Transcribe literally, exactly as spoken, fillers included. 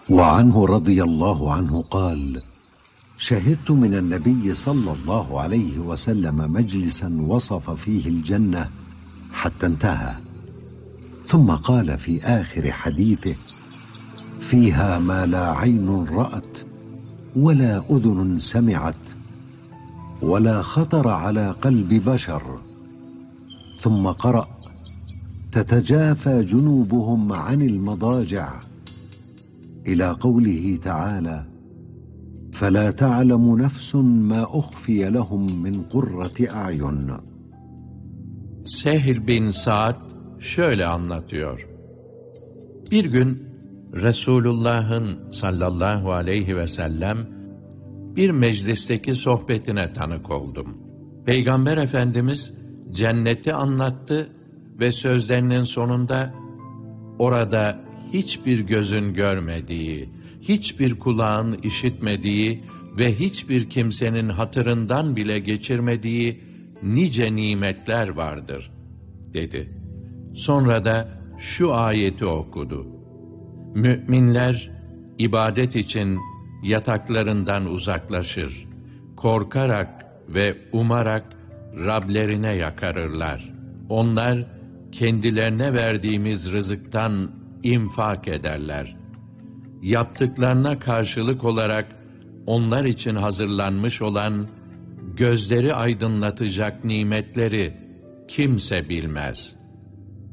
وعنه رضي الله عنه قال: شهدت من النبي صلى الله عليه وسلم مجلسا وصف فيه الجنة حتى انتهى، ثم قال في آخر حديثه: فيها ما لا عين رأت ولا أذن سمعت ولا خطر على قلب بشر. ثم قرأ: تتجافى جنوبهم عن المضاجع، إلى قوله تعالى: فلا تعلم نفس ما أخفي لهم من قرة أعين. Sehl bin Sa'd şöyle anlatıyor. Bir gün Resulullah'ın sallallahu aleyhi ve sellem bir meclisteki sohbetine tanık oldum. Peygamber Efendimiz cenneti anlattı ve sözlerinin sonunda orada hiçbir gözün görmediği, hiçbir kulağın işitmediği ve hiçbir kimsenin hatırından bile geçirmediği nice nimetler vardır, dedi. Sonra da şu ayeti okudu. Müminler ibadet için yataklarından uzaklaşır, korkarak ve umarak Rablerine yakarırlar. Onlar kendilerine verdiğimiz rızıktan infak ederler. Yaptıklarına karşılık olarak onlar için hazırlanmış olan gözleri aydınlatacak nimetleri kimse bilmez.